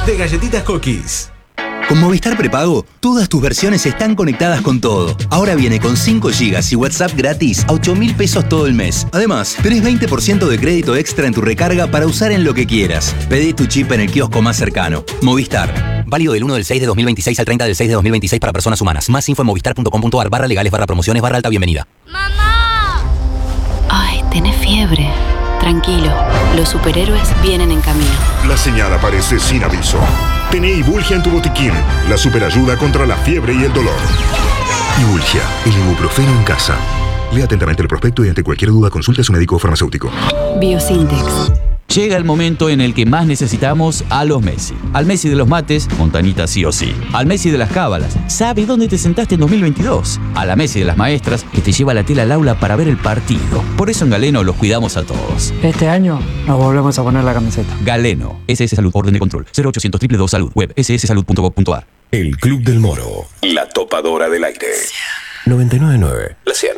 de galletitas Cookies. Con Movistar Prepago, todas tus versiones están conectadas con todo. Ahora viene con 5 GB y WhatsApp gratis a 8.000 pesos todo el mes. Además, tenés 20% de crédito extra en tu recarga para usar en lo que quieras. Pedí tu chip en el kiosco más cercano. Movistar. Válido del 1 del 6 de 2026 al 30 del 6 de 2026 para personas humanas. Más info en movistar.com.ar/legales/promociones/alta bienvenida. ¡Mamá! Ay, tenés fiebre. Tranquilo, los superhéroes vienen en camino. La señal aparece sin aviso. Tené Ibulgia en tu botiquín, la superayuda contra la fiebre y el dolor. Ibulgia, el ibuprofeno en casa. Lea atentamente el prospecto y ante cualquier duda consulte a su médico o farmacéutico. Biosintex. Llega el momento en el que más necesitamos a los Messi. Al Messi de los mates, Montanita sí o sí. Al Messi de las cábalas, sabe dónde te sentaste en 2022. A la Messi de las maestras, que te lleva la tela al aula para ver el partido. Por eso en Galeno los cuidamos a todos. Este año nos volvemos a poner la camiseta. Galeno, SS Salud, orden de control, 0800 222 Salud, web sssalud.gov.ar. El Club del Moro. La topadora del aire. 99.9. La 100.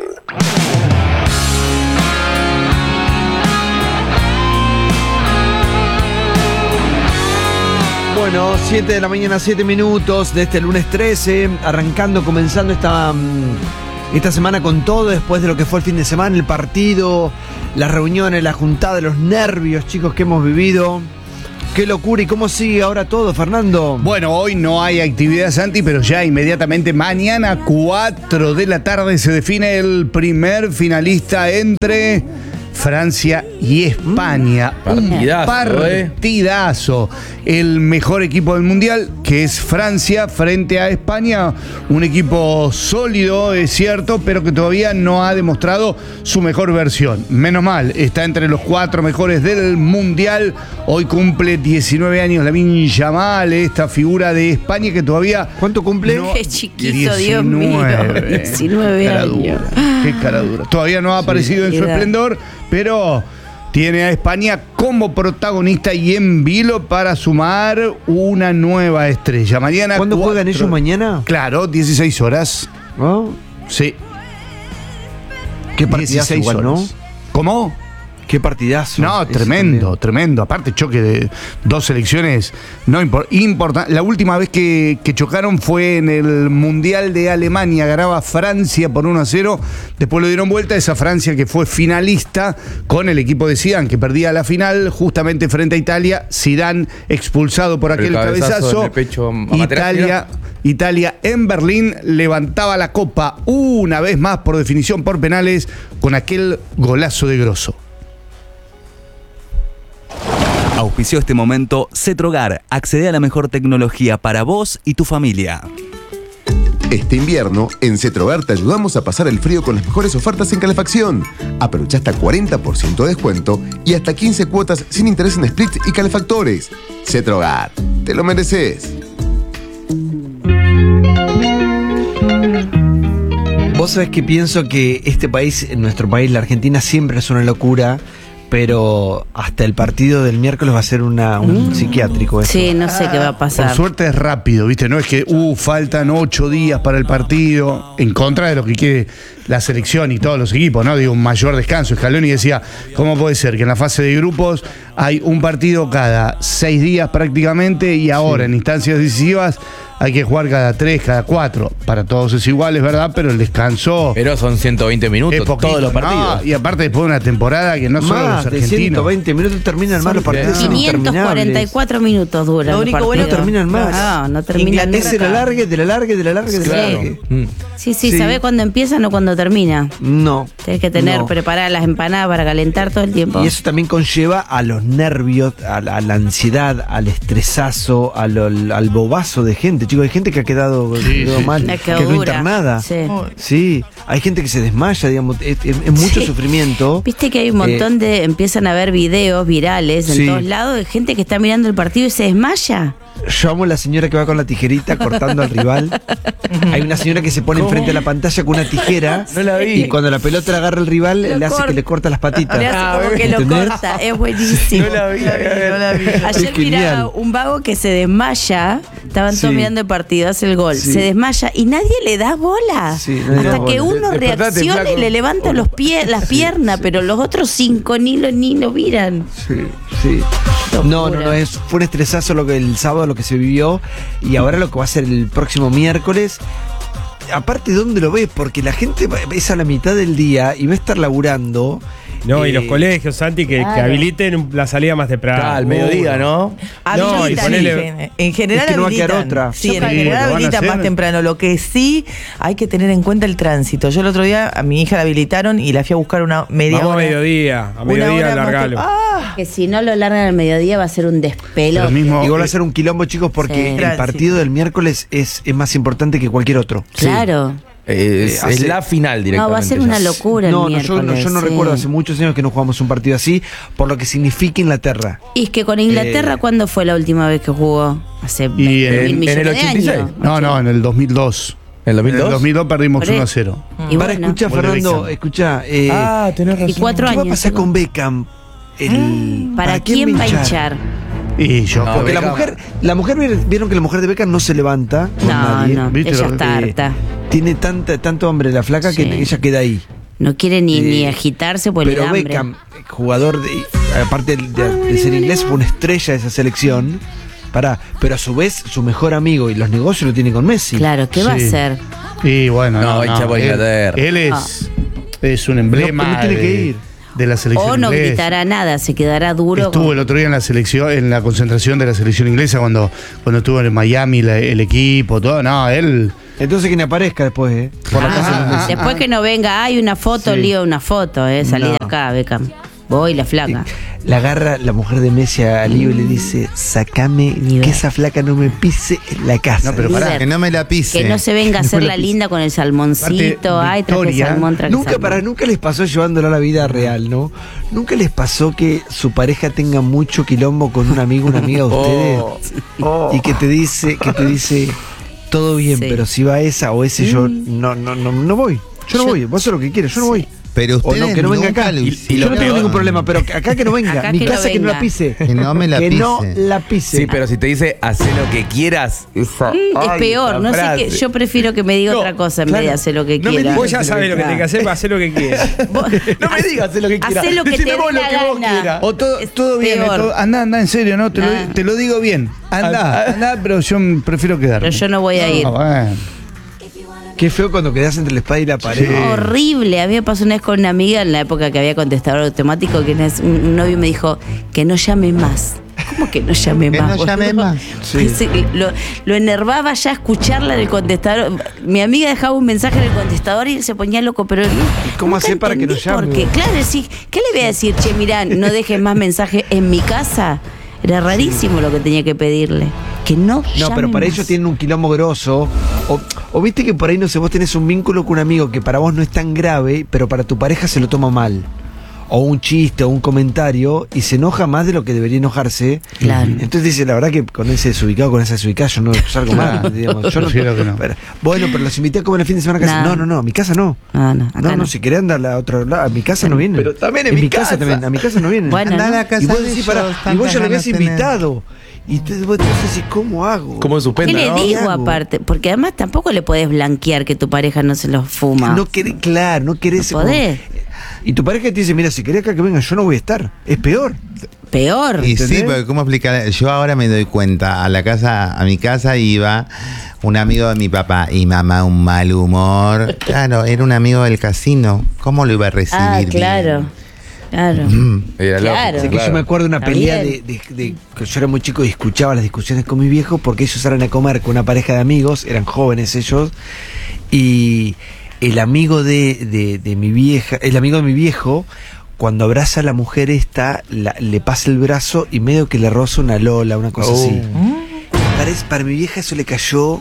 Bueno, 7 de la mañana, 7 minutos de este lunes 13, comenzando esta semana con todo, después de lo que fue el fin de semana, el partido, las reuniones, la juntada, los nervios, chicos, que hemos vivido. Qué locura, ¿y cómo sigue ahora todo, Fernando? Bueno, hoy no hay actividad, Santi, pero ya inmediatamente mañana, 4 de la tarde, se define el primer finalista entre Francia y España. Partidazo. El mejor equipo del Mundial, que es Francia, frente a España. Un equipo sólido, es cierto, pero que todavía no ha demostrado su mejor versión. Menos mal, está entre los 4 mejores del Mundial. Hoy cumple 19 años Lamine Yamal, esta figura de España que todavía... ¿Cuánto cumple? Qué chiquito, 19, Dios mío. 19 años. Qué cara dura. Todavía no ha aparecido en su esplendor, pero tiene a España como protagonista y en vilo para sumar una nueva estrella. Mañana. ¿Cuándo juegan ellos mañana? Claro, 16 horas. ¿Oh? Sí. Qué partidazo igual, ¿no? ¿Cómo? Qué partidazo. No, tremendo, tremendo. Aparte, choque de dos selecciones no importante. La última vez que chocaron fue en el Mundial de Alemania. Ganaba Francia por 1-0. Después lo dieron vuelta. Esa Francia que fue finalista con el equipo de Zidane, que perdía la final justamente frente a Italia. Zidane expulsado por aquel cabezazo. Italia en Berlín levantaba la copa una vez más por definición por penales con aquel golazo de Grosso. Auspició este momento Cetrogar. Accede a la mejor tecnología para vos y tu familia. Este invierno, en Cetrogar te ayudamos a pasar el frío con las mejores ofertas en calefacción. Aprovecha hasta 40% de descuento y hasta 15 cuotas sin interés en splits y calefactores. Cetrogar, te lo mereces. Vos sabés que pienso que este país, nuestro país, la Argentina, siempre es una locura. Pero hasta el partido del miércoles va a ser un psiquiátrico eso. Sí, no sé qué va a pasar. Por suerte es rápido, ¿viste? No es que faltan 8 días para el partido, en contra de lo que quiere la selección y todos los equipos, ¿no? Digo, un mayor descanso. Scaloni decía, ¿cómo puede ser que en la fase de grupos hay un partido cada 6 días prácticamente y ahora en instancias decisivas hay que jugar cada 3, cada 4? Para todos es igual, es verdad, pero el descanso... Pero son 120 minutos poquito, todos los partidos. No, y aparte después de una temporada que no solo los argentinos... 120 minutos terminan mal los partidos. 544 minutos duran. Lo único bueno terminan más. No terminan nunca. Es de la largue. Sí, ¿sabés cuándo empiezan o cuándo termina? No. Tenés que tener preparadas las empanadas para calentar todo el tiempo. Y eso también conlleva a los nervios, a la ansiedad, al estresazo, al bobazo de gente. Chicos, hay gente que ha quedado mal, que quedó internada. Sí, hay gente que se desmaya, digamos, es mucho sufrimiento. Viste que hay un montón empiezan a ver videos virales en todos lados de gente que está mirando el partido y se desmaya. Yo amo la señora que va con la tijerita cortando al rival. Hay una señora que se pone enfrente de la pantalla con una tijera. No la vi. Y cuando la pelota la agarra el rival, le hace que le corta las patitas. Le hace como que lo corta. Es buenísimo. No la vi. Ayer miraba un vago que se desmaya. Estaban todos mirando el partido, hace el gol. Se desmaya y nadie le da bola. Hasta que uno reacciona y le levanta las piernas, pero los otros 5 ni lo miran. Sí. No, fue un estresazo lo que el sábado todo lo que se vivió y ahora lo que va a ser el próximo miércoles. Aparte, ¿dónde lo ves? Porque la gente es a la mitad del día y va a estar laburando. No, y los colegios, Santi, que habiliten la salida más temprano. Al mediodía, ¿no? No, y ponele... En general es que no va a quedar habilitan. otra. Sí, en general habilitan más temprano. Lo que sí hay que tener en cuenta el tránsito. Yo el otro día a mi hija la habilitaron y la fui a buscar una media hora. Vamos a mediodía largalo. Que si no lo largan al mediodía va a ser un despelote. Igual va a ser un quilombo, chicos, porque el partido del miércoles es más importante que cualquier otro. Claro. Es la final directamente. No, va a ser una locura el miércoles. Yo no recuerdo, hace muchos años que no jugamos un partido así, por lo que significa Inglaterra. Y es que con Inglaterra, ¿cuándo fue la última vez que jugó? Hace 20 mil millones en el 86. de años. No, en el 2002. ¿En el 2002? En el 2002 perdimos 1-0. Y Para, bueno. escucha, Fernando, escucha. tenés razón. Y 4 años. ¿Qué va a pasar con Beckham? ¿Para quién va a hinchar? Y yo porque la mujer, vieron que la mujer de Beckham no se levanta con nadie. No, ella está harta. Tiene tanto hambre la flaca que ella queda ahí. No quiere ni agitarse porque le da hambre. Pero Beckham, jugador aparte de ser inglés, fue una estrella de esa selección. Pero a su vez, su mejor amigo y los negocios lo tiene con Messi. Claro, ¿qué va a hacer? Y bueno, no hincha por Inglaterra. Él es un emblema. No tiene que ir. De la selección o no inglesa. Gritará nada, se quedará duro. Estuvo el otro día en la selección, en la concentración de la selección inglesa cuando estuvo en Miami el equipo, todo. No, él. Entonces que ni aparezca después, por la casa. Después que no venga, hay una foto, lío una foto, salí de acá, Beckham. Voy, la flaca. La agarra la mujer de Messi a Lío y le dice, sacame que esa flaca no me pise en la casa. No, pero pará, que no me la pise. Que no se venga a hacer la linda con el salmoncito. Ay, traje salmón, Nunca les pasó, llevándolo a la vida real, ¿no? Nunca les pasó que su pareja tenga mucho quilombo con un amigo, una amiga de ustedes. Y que te dice, todo bien, pero si va esa o ese, yo no voy. Yo no voy, vos haces lo que quieres, yo no voy. Pero ustedes que no venga acá. Yo no tengo ningún problema, pero acá que no venga. Acá Mi que casa no que no la venga. pise. Que no me la que pise. no la pise. Sí, pero si te dice, hacé lo que quieras. Es peor, no sé qué. Yo prefiero que me diga otra cosa en vez de hacer lo que quiera. Vos ya sabés lo que tenés que hacer para hacer lo que quieras. No me digas hacer lo que quieras. Hacé lo que Decime te vos dé lo la que vos gana. quieras. O todo bien, anda en serio, ¿no? Te lo digo bien. Anda, pero yo prefiero quedarme. Pero yo no voy a ir. Bueno. Qué feo cuando quedás entre la espada y la pared. Horrible. A mí me pasó una vez con una amiga en la época que había contestador automático, que un novio me dijo que no llame más. ¿Cómo que no llame Que más? no llame boludo? más. Sí. Lo enervaba ya escucharla en el contestador. Mi amiga dejaba un mensaje en el contestador y él se ponía loco, pero ¿Cómo hace para que no llame? Porque, claro, sí. ¿Qué le voy a decir? Che, mirá, no dejes más mensajes en mi casa. Era rarísimo lo que tenía que pedirle. Que no No, pero para ellos tienen un quilombo grosso. O viste que por ahí, no sé, vos tenés un vínculo con un amigo que para vos no es tan grave, pero para tu pareja se lo toma mal. O un chiste o un comentario y se enoja más de lo que debería enojarse. Claro. Entonces dice, la verdad que con ese desubicado, con esa desubicada, yo no salgo mal. Digamos. Yo no, Prefiero que no. Bueno, pero los invité a comer el fin de semana a casa. No, a mi casa no. No, si querés andar a otro lado, a mi casa no vienen. Pero también en mi casa. También, a mi casa no vienen. Bueno, Andá a la casa Y vos de decís, ellos, y vos ya lo tantas habías ganas tenés. invitado. Y vos te decís, ¿cómo hago? Como ¿Qué suspenda, le ¿no? digo aparte? Porque además tampoco le podés blanquear que tu pareja no se los fuma. No querés, claro, no querés. No podés. Y tu pareja te dice, mira, si querés acá que venga, yo no voy a estar. Es peor. Peor. Y sí, porque ¿cómo explicar? Yo ahora me doy cuenta, a mi casa iba un amigo de mi papá y mamá un mal humor. Claro, era un amigo del casino. ¿Cómo lo iba a recibir? Claro. bien? Claro. Era Claro. Sé que yo me acuerdo de una Está pelea bien. de que yo era muy chico y escuchaba las discusiones con mi viejo porque ellos salen a comer con una pareja de amigos, eran jóvenes ellos, y el amigo de mi vieja, el amigo de mi viejo, cuando abraza a la mujer esta, le pasa el brazo y medio que le roza una lola, una cosa así. Para mi vieja eso le cayó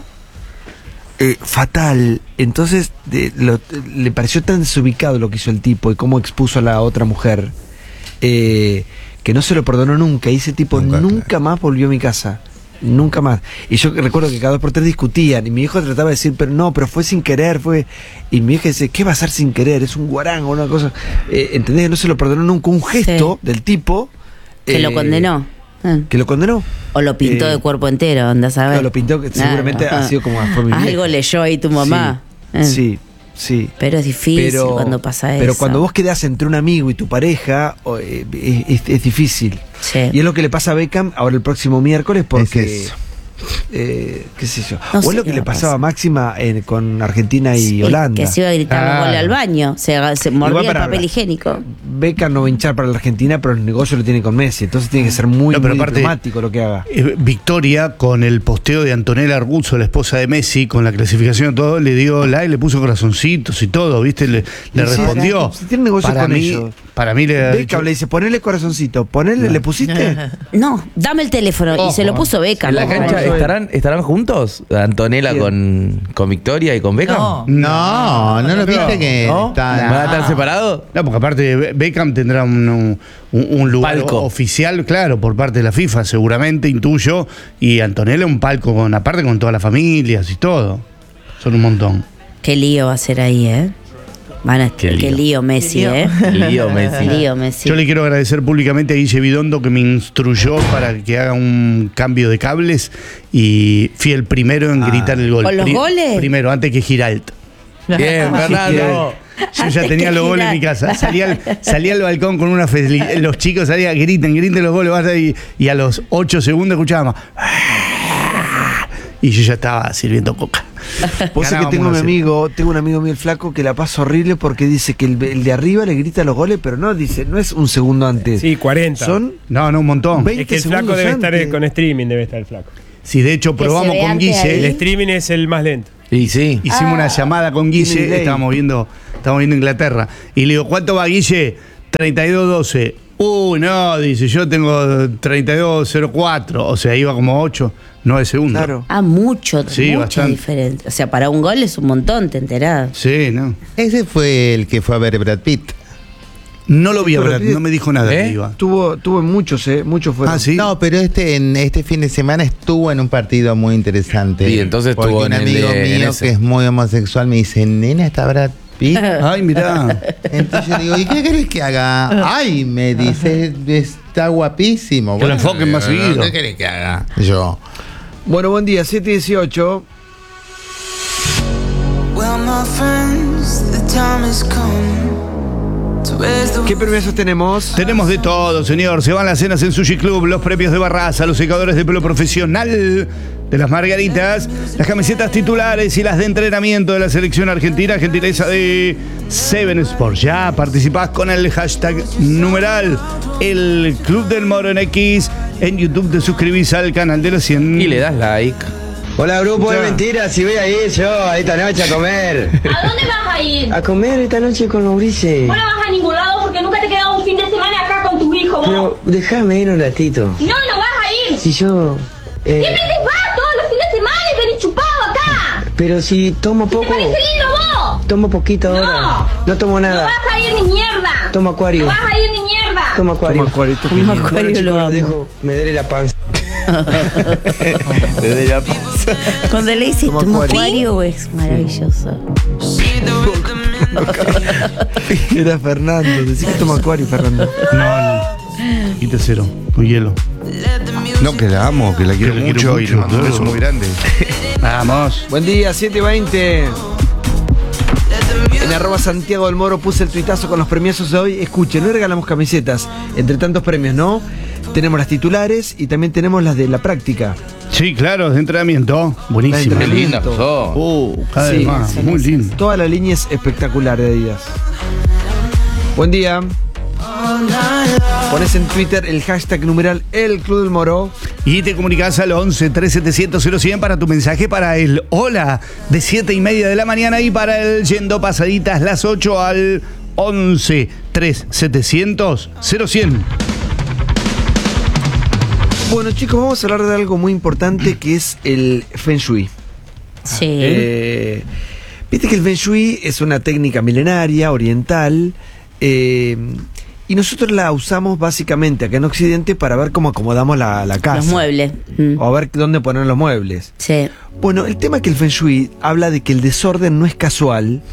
fatal. Entonces le pareció tan desubicado lo que hizo el tipo y cómo expuso a la otra mujer, que no se lo perdonó nunca. Y ese tipo nunca más volvió a mi casa. Nunca más. Y yo recuerdo que cada 2 por 3 discutían. Y mi hijo trataba de decir, pero fue sin querer, fue. Y mi hija dice, ¿qué va a ser sin querer? Es un guarango, una cosa. ¿Entendés? No se lo perdonó nunca. Un gesto del tipo. Que lo condenó. Que lo condenó. O lo pintó de cuerpo entero, andás a ver. No, lo pintó, que seguramente ha sido como fue mi vieja. Algo leyó ahí tu mamá. Sí. Sí. Pero es difícil cuando pasa eso. Pero cuando vos quedás entre un amigo y tu pareja, es difícil. Sí. Y es lo que le pasa a Beckham ahora el próximo miércoles porque qué sé yo. No o sé es lo que qué le va a pasaba a pasar. Máxima con Argentina y Sí, Holanda. que se iba a gritar los goles al baño. Se mordía Igual el para- papel higiénico. Beckham no va a hinchar para la Argentina, pero el negocio lo tiene con Messi. Entonces tiene que ser muy, No, pero muy aparte- diplomático lo que haga. Victoria, con el posteo de Antonella Arguzo, la esposa de Messi, con la clasificación y todo, le dio like, le puso corazoncitos y todo, ¿viste? Le Sí, respondió. si tiene negocio para con mí, ellos. Para mí le ha dicho- Beckham le dice, ponele corazoncito, ponele, ¿le pusiste? No, dame el teléfono. Y se lo puso Beckham. ¿En la cancha Bueno. estarán juntos? Antonella con Victoria y con Beckham. No, no lo viste que ¿No? está. ¿Van a estar separados? No, porque aparte Beckham tendrá un lugar Palco. oficial, claro, por parte de la FIFA, seguramente, intuyo, y Antonella un palco aparte con todas las familias y todo. Son un montón. Qué lío va a ser ahí, ¿eh? Qué lío Messi, ¿eh? Lío Messi. Lío Messi. Yo le quiero agradecer públicamente a Guille Bidondo que me instruyó para que haga un cambio de cables y fui el primero en gritar el gol. ¿Con los goles? Primero, antes que Giralt. Bien, Fernando. Yo ya tenía los goles en mi casa. Salía al balcón con una felicidad. Los chicos salían, griten los goles. Basta, y a los 8 segundos escuchábamos. Y yo ya estaba sirviendo coca. Vos sabés que tengo un amigo mío el flaco que la pasa horrible porque dice que el de arriba le grita los goles, pero no dice, no es un segundo antes. Sí, 40. Son No, un montón. 20 Es que el flaco segundos debe estar antes. con streaming, debe estar el flaco. Sí, de hecho, Que probamos se ve con antes Guille. El ahí. streaming es el más lento. Y sí. Hicimos una llamada con Tiene Guille, delay. estábamos viendo Inglaterra. Y le digo, ¿cuánto va Guille? 32-12. No, dice, yo tengo 32-04. O sea, iba como 9 segundos. Claro. Mucha bastante. diferencia. O sea, para un gol es un montón, ¿te enterás? Sí, no. Ese fue el que fue a ver Brad Pitt. No lo vi a Pero Brad, no me dijo nada que iba. Tuvo muchos, muchos fueron. Ah, sí. No, pero en este fin de semana estuvo en un partido muy interesante. Y entonces porque estuvo un en el amigo de- en mío ese. que es muy homosexual me dice, nena, ¿está Brad Pitt? Ay, mirá. Entonces yo digo, ¿y qué querés que haga? Ay, me dice, está guapísimo. Que lo enfoquen más seguido. ¿Qué querés que haga? Yo. Bueno, buen día, 7:18. ¿Qué premios tenemos? Tenemos de todo, señor. Se van las cenas en Sushi Club, los premios de Barraza, los secadores de pelo profesional de las Margaritas, las camisetas titulares y las de entrenamiento de la selección argentina, gentileza de Seven Sports. Ya participás con el hashtag numeral el Club del Moro en X. En YouTube te suscribís al canal de los 100. Y le das like. Hola grupo de mentiras, si voy a ir yo esta noche a comer. ¿A dónde vas a ir? A comer esta noche con los grises. Vos no vas a ningún lado porque nunca te quedado un fin de semana acá con tu hijo, vos. Pero déjame ir un ratito. No, no vas a ir. Si yo... Siempre te vas todos los fines de semana y venís chupado acá. Pero si tomo ¿Te poco... parece lindo vos? Tomo poquito ahora. No tomo No nada. vas a ir ni mierda. Tomo acuario. No vas a ir ni mierda. Tomo acuario. Toma acuario, Toma acuario, Bueno, chicos, lo los amo. dejo. Me duele la panza. Desde la panza. Cuando le dices Toma toma acuario. acuario es maravilloso. Era Fernando, decís que toma acuario, Fernando. No. Quite cero, con hielo. No, que la amo, que la quiero Que la mucho quiero y le mando un mucho. beso muy grande. Vamos. Buen día, 7:20. En arroba Santiago del Moro puse el tuitazo con los premiazos de hoy. Escuchen, hoy regalamos camisetas. Entre tantos premios, ¿no? Tenemos las titulares y también tenemos las de la práctica. Sí, claro, de entrenamiento. Buenísimo. Qué linda que sos. Cada vez más. Muy lindo. Toda la línea es espectacular de Adidas. Buen día. Pones en Twitter el hashtag numeral El Club del Moro. Y te comunicas al 11 3700 0100 para tu mensaje para el hola de 7:30 de la mañana y para el yendo pasaditas las 8 al 11 3700 0100. Bueno, chicos, vamos a hablar de algo muy importante que es el Feng Shui. Sí. Viste que el Feng Shui es una técnica milenaria, oriental, y nosotros la usamos básicamente acá en Occidente para ver cómo acomodamos la casa. Los muebles. O a ver dónde poner los muebles. Sí. Bueno, el tema es que el Feng Shui habla de que el desorden no es casual.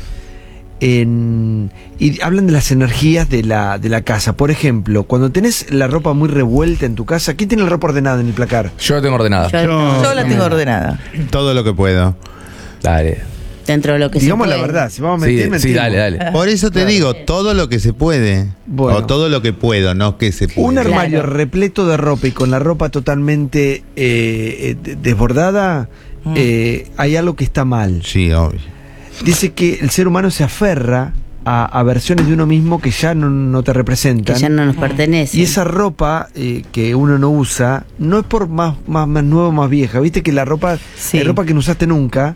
Y hablan de las energías de la casa. Por ejemplo, cuando tenés la ropa muy revuelta en tu casa, ¿quién tiene la ropa ordenada en el placar? Yo la tengo ordenada. Yo la tengo ordenada. Todo lo que puedo. Dale. Dentro de lo que digamos se puede. la verdad, si vamos a meter, Sí, dale. Por eso te digo, todo lo que se puede. Bueno. O todo lo que puedo, no que se puede. Un armario repleto de ropa y con la ropa totalmente desbordada, hay algo que está mal. Sí, obvio. Dice que el ser humano se aferra a versiones de uno mismo que ya no te representan. Que ya no nos pertenece. Y esa ropa que uno no usa, no es por más nueva, más vieja. Viste que la ropa que no usaste nunca,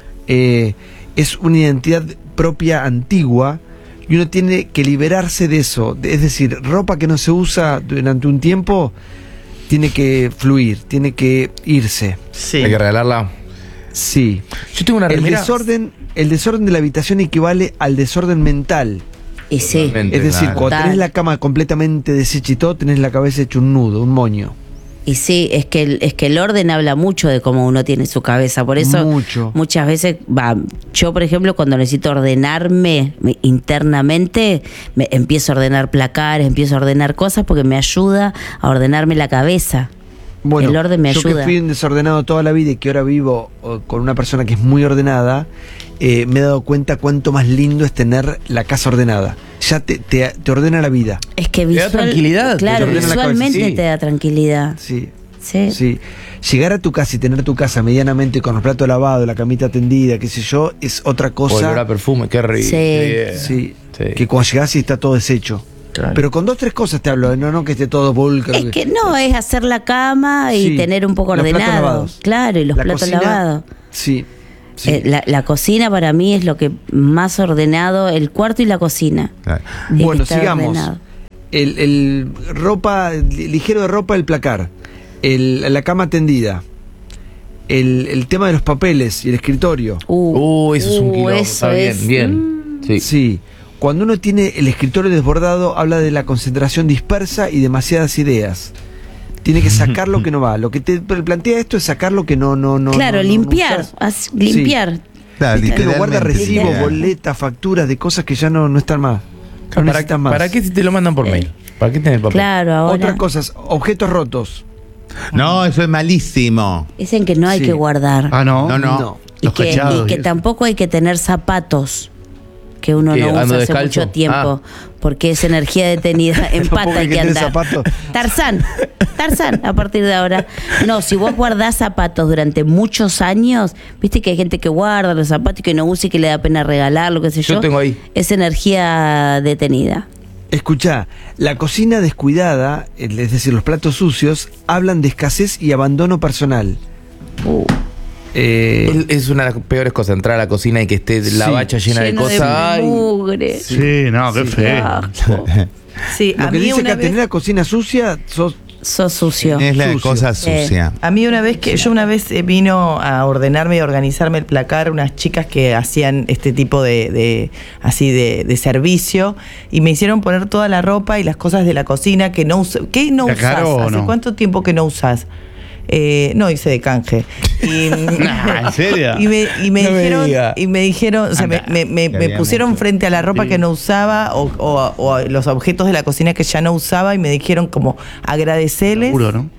es una identidad propia antigua y uno tiene que liberarse de eso. Es decir, ropa que no se usa durante un tiempo tiene que fluir, tiene que irse. Hay que regalarla. Sí. Yo tengo una remera. El desorden de la habitación equivale al desorden mental. Y sí. Es decir, cuando tenés la cama completamente deshecha y todo, tenés la cabeza hecha un nudo, un moño. Y sí, es que el orden habla mucho de cómo uno tiene su cabeza. Por eso muchas veces, yo por ejemplo, cuando necesito ordenarme internamente, empiezo a ordenar placares, empiezo a ordenar cosas porque me ayuda a ordenarme la cabeza. Bueno, el orden me ayuda. Yo que fui un desordenado toda la vida y que ahora vivo con una persona que es muy ordenada, me he dado cuenta cuánto más lindo es tener la casa ordenada. Ya te ordena la vida. Es que te da tranquilidad. Claro, visualmente te da tranquilidad. Sí. Llegar a tu casa y tener tu casa medianamente con los platos lavados, la camita tendida, qué sé yo, es otra cosa. Olor a perfume, qué rico. Sí. Que cuando llegás y está todo deshecho. Claro. Pero con 2 o 3 cosas te hablo, no que esté todo vulgar. Es que no, es hacer la cama y tener un poco ordenado. Claro, y los platos cocina, lavados. Sí. La cocina para mí es lo que más ordenado, el cuarto y la cocina. Claro. Bueno, sigamos. El ropa, ligero de ropa, el placar. La cama tendida. El tema de los papeles y el escritorio. Eso es un quilombo. Está bien. Sí. Cuando uno tiene el escritorio desbordado, habla de la concentración dispersa y demasiadas ideas. Tiene que sacar lo que no va. Lo que te plantea esto es sacar lo que no. Claro, limpiar. Limpiar. Claro, que uno guarda recibos, boletas, facturas de cosas que ya no están más. No necesitan más. ¿Para qué si te lo mandan por mail? ¿Para qué tenés el papel? Claro, ahora. Otras cosas, objetos rotos. No, eso es malísimo. Dicen que no hay que guardar. No. Y que tampoco hay que tener zapatos que uno no usa hace mucho tiempo, porque es energía detenida en pata hay que andar. Tarzán, a partir de ahora. No, si vos guardás zapatos durante muchos años, viste que hay gente que guarda los zapatos y que no usa y que le da pena regalarlo, qué sé yo. Yo tengo ahí. Es energía detenida. Escuchá, la cocina descuidada, es decir, los platos sucios, hablan de escasez y abandono personal. Es una de las peores cosas, entrar a la cocina y que esté la bacha llena de cosas. Mugre. Sí, qué feo. Sí, lo que dice que tener la cocina sucia, sos sucio. Es la cosa sucia. A mí una vez vino a ordenarme y organizarme el placar unas chicas que hacían este tipo de servicio y me hicieron poner toda la ropa y las cosas de la cocina que no usas. ¿Hace cuánto tiempo que no usas? No, hice de canje. ¿En serio? Y me dijeron, o sea, me pusieron frente a la ropa que no usaba o los objetos de la cocina que ya no usaba y me dijeron como agradecerles. Seguro, ¿no?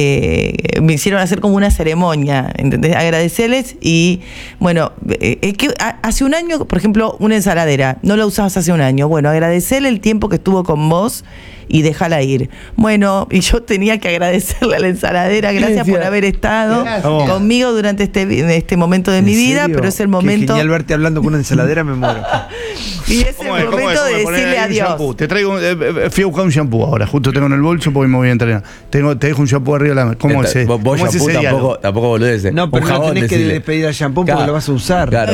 Me hicieron hacer como una ceremonia, ¿entendés? Agradecerles y bueno, que hace un año, por ejemplo, una ensaladera, no la usabas hace un año, bueno, agradecerle el tiempo que estuvo con vos y déjala ir. Bueno, y yo tenía que agradecerle a la ensaladera, gracias por haber estado conmigo durante este momento de mi vida, pero es el momento... Qué genial verte hablando con una ensaladera, me muero. Y es el momento de decirle adiós. Te traigo, fui a buscar un shampoo ahora, justo tengo en el bolso porque me voy a entrenar. Te dejo un shampoo arriba de la mesa. ¿Cómo es ese? Vos shampoo tampoco boludeces. No, pero no tenés que pedir al shampoo porque lo vas a usar. Claro.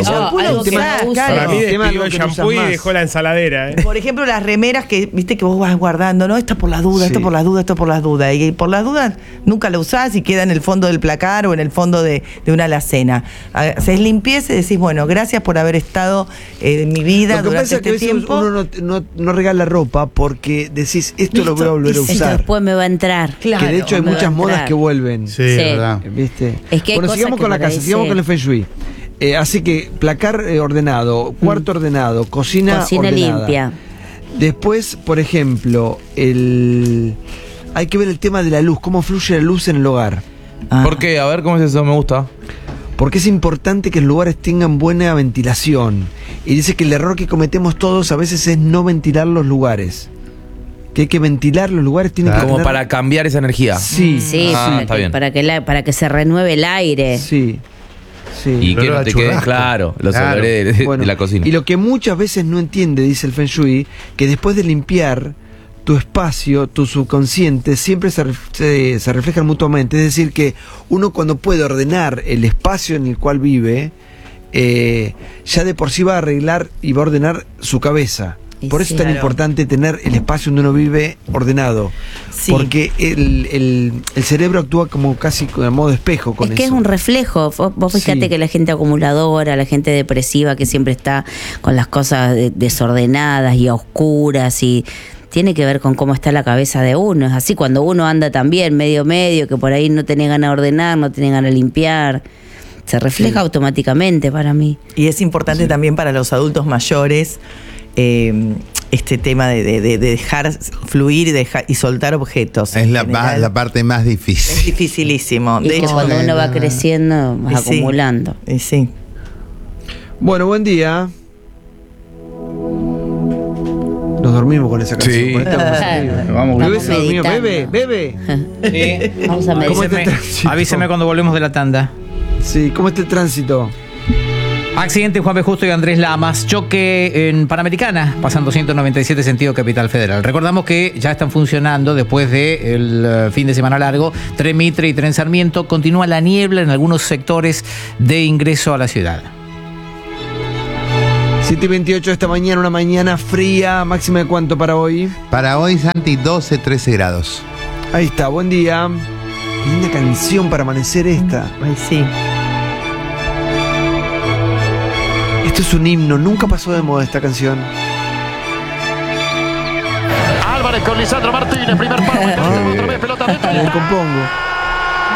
Para mí despidió el shampoo y dejó la ensaladera. Por ejemplo, las remeras que viste que vos vas guardando, ¿no? Esto por las dudas, esto por las dudas, esto por las dudas. Y por las dudas nunca la usás y queda en el fondo del placar o en el fondo de una alacena. Haces limpieza y decís, bueno, gracias por haber estado en mi vida durante este tiempo. Uno no regala ropa porque decís, esto lo voy a volver a usar. Después me va a entrar. Claro, que de hecho hay muchas modas que vuelven. Sí, verdad. ¿Viste? Es que bueno, sigamos con la casa, sigamos con el Feng Shui. Así que placar ordenado, cuarto ordenado, cocina ordenada. Limpia. Después, por ejemplo, hay que ver el tema de la luz, cómo fluye la luz en el hogar. ¿Por qué? A ver, ¿cómo es eso? Me gusta. porque es importante que los lugares tengan buena ventilación. Y dice que el error que cometemos todos a veces es no ventilar los lugares. Que hay que ventilar los lugares, tienen que como tener... para cambiar esa energía. Sí, para que se renueve el aire. Sí. Y que no te quede claro los olores de la cocina. Y lo que muchas veces no entiende, dice el Feng Shui, que después de limpiar tu espacio, tu subconsciente, siempre se reflejan mutuamente. Es decir, que uno cuando puede ordenar el espacio en el cual vive, ya de por sí va a arreglar y va a ordenar su cabeza. Por eso es tan importante tener el espacio donde uno vive ordenado. Sí. Porque el cerebro actúa como casi a modo espejo con eso. Es que es un reflejo. Vos fíjate que la gente acumuladora, la gente depresiva que siempre está con las cosas desordenadas y a oscuras y... tiene que ver con cómo está la cabeza de uno. Es así, cuando uno anda también medio, que por ahí no tiene ganas de ordenar, no tiene ganas de limpiar, se refleja automáticamente para mí. Y es importante también para los adultos mayores este tema de dejar fluir y soltar objetos. Es la parte más difícil. Es dificilísimo. Y de hecho, cuando uno va creciendo, vas acumulando. Sí. Bueno, buen día. Nos dormimos con esa canción. Sí. Con esta vamos, bebe. Sí. Vamos a meditar. Avíseme cuando volvemos de la tanda. Sí, ¿cómo está el tránsito? Accidente en Juan B. Justo y Andrés Lamas. Choque en Panamericana, pasando 197 sentido Capital Federal. Recordamos que ya están funcionando después del fin de semana largo Tren Mitre y Tren Sarmiento. Continúa la niebla en algunos sectores de ingreso a la ciudad. 7:28 esta mañana, una mañana fría. ¿Máxima de cuánto para hoy? Para hoy, Santi, 12-13 grados. Ahí está, buen día. Qué linda canción para amanecer esta. Ay, sí. Esto es un himno, nunca pasó de moda esta canción. Álvarez con Lisandro Martínez, primer palo, otra vez pelota dentro. Me compongo.